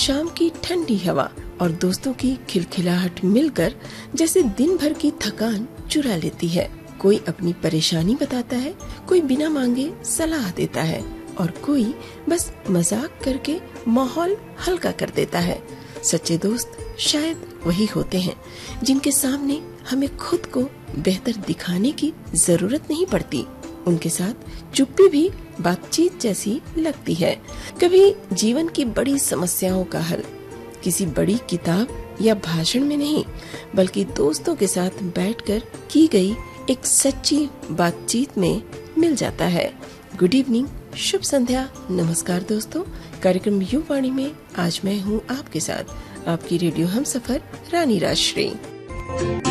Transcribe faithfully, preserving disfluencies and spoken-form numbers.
शाम की ठंडी हवा और दोस्तों की खिलखिलाहट मिलकर जैसे दिन भर की थकान चुरा लेती है। कोई अपनी परेशानी बताता है, कोई बिना मांगे सलाह देता है और कोई बस मजाक करके माहौल हल्का कर देता है। सच्चे दोस्त शायद वही होते हैं जिनके सामने हमें खुद को बेहतर दिखाने की जरूरत नहीं पड़ती। उनके साथ चुप्पी भी बातचीत जैसी लगती है। कभी जीवन की बड़ी समस्याओं का हल किसी बड़ी किताब या भाषण में नहीं, बल्कि दोस्तों के साथ बैठकर की गई एक सच्ची बातचीत में मिल जाता है। गुड इवनिंग, शुभ संध्या, नमस्कार दोस्तों। कार्यक्रम युवा वाणी में आज मैं हूँ आपके साथ, आपकी रेडियो हमसफर रानी राजश्री।